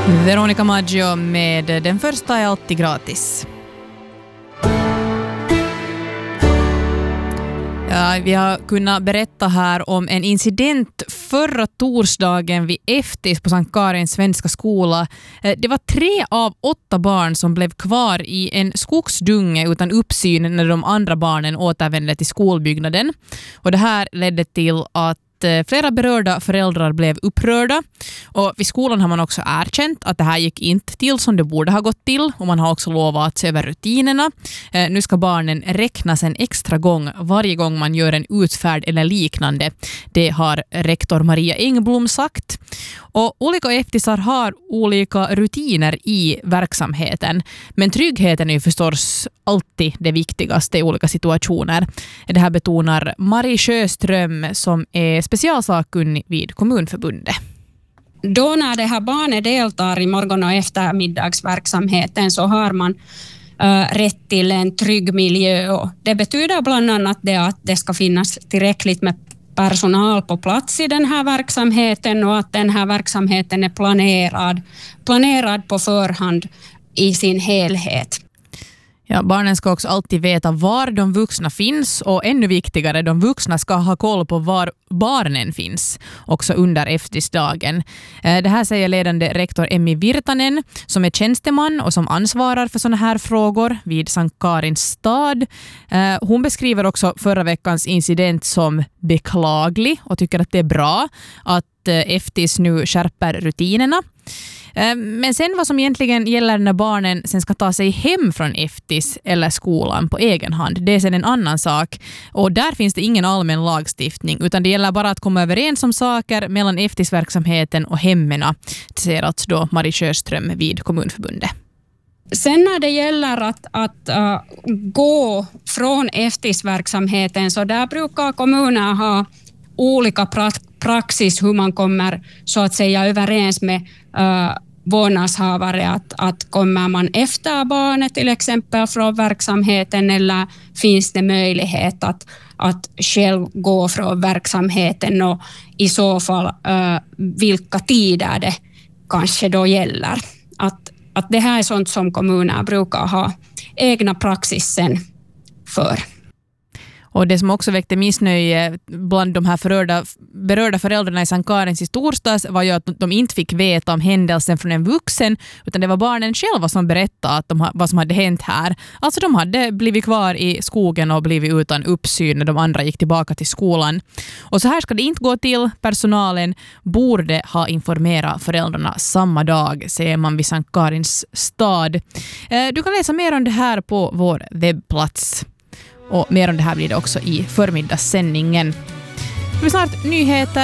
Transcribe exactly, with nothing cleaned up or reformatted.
Veronica Maggio med Den första är alltid gratis. Ja, vi har kunnat berätta här om en incident förra torsdagen vid F T S på Sankt Karins svenska skola. Det var tre av åtta barn som blev kvar i en skogsdunge utan uppsyn när de andra barnen återvände till skolbyggnaden. Och det här ledde till att flera berörda föräldrar blev upprörda, och vid skolan har man också erkänt att det här gick inte till som det borde ha gått till, och man har också lovat att se över rutinerna. Nu ska barnen räknas en extra gång varje gång man gör en utfärd eller liknande. Det har rektor Maria Engblom sagt. Och olika F T S har olika rutiner i verksamheten, men tryggheten är ju förstås alltid det viktigaste i olika situationer. Det här betonar Marie Sjöström som är specialsakkunnig vid Kommunförbundet. Då när det här barnet deltar i morgon- och eftermiddagsverksamheten så har man uh, rätt till en trygg miljö. Och det betyder bland annat det att det ska finnas tillräckligt med personal på plats i den här verksamheten och att den här verksamheten är planerad, planerad på förhand i sin helhet. Ja, barnen ska också alltid veta var de vuxna finns, och ännu viktigare, de vuxna ska ha koll på var barnen finns, också under F T S-dagen. Det här säger ledande rektor Emmi Virtanen som är tjänsteman och som ansvarar för sådana här frågor vid Sankt Karins stad. Hon beskriver också förra veckans incident som beklaglig och tycker att det är bra att F T S nu skärper rutinerna. Men sen vad som egentligen gäller när barnen sen ska ta sig hem från F T S eller skolan på egen hand, det är sen en annan sak. Och där finns det ingen allmän lagstiftning, utan det gäller bara att komma överens om saker mellan F T S-verksamheten och hemmena, säger alltså då Marie Sjöström vid Kommunförbundet. Sen när det gäller att, att uh, gå från F T S-verksamheten, så där brukar kommuner ha olika pra- praxis hur man kommer så att säga överens med uh, vårdnadshavare att, att kommer man efter barnet till exempel från verksamheten, eller finns det möjlighet att, att själv gå från verksamheten, och i så fall uh, vilka tider det kanske då gäller. Att, att det här är sånt som kommuner brukar ha egna praxisen för. Och det som också väckte missnöje bland de här berörda, berörda föräldrarna i Sankt Karins i torsdags var ju att de inte fick veta om händelsen från en vuxen, utan det var barnen själva som berättade att de, vad som hade hänt här. Alltså de hade blivit kvar i skogen och blivit utan uppsyn när de andra gick tillbaka till skolan. Och så här ska det inte gå till. Personalen borde ha informerat föräldrarna samma dag, säger man vid Sankt Karins stad. Du kan läsa mer om det här på vår webbplats. Och mer om det här blir det också i förmiddagssändningen. Det blir snart nyheter.